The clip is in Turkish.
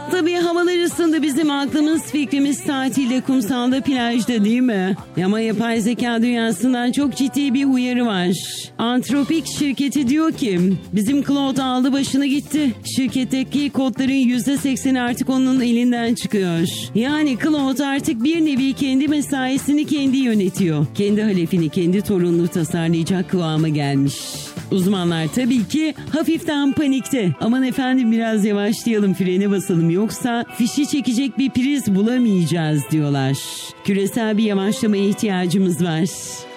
Tabii havalar ısındı, bizim aklımız fikrimiz tatilde, kumsalda, plajda değil mi? Ama yapay zeka dünyasından çok ciddi bir uyarı var. Anthropic şirketi diyor ki bizim Claude aldı başını gitti. Şirketteki kodların %80'i artık onun elinden çıkıyor. Yani Claude artık bir nevi kendi mesaisini kendi yönetiyor. Kendi halefini, kendi torununu tasarlayacak kıvama gelmiş. Uzmanlar tabii ki hafiften panikte. Aman efendim biraz yavaşlayalım, frene basalım yoksa fişi çekecek bir priz bulamayacağız diyorlar. Küresel bir yavaşlamaya ihtiyacımız var.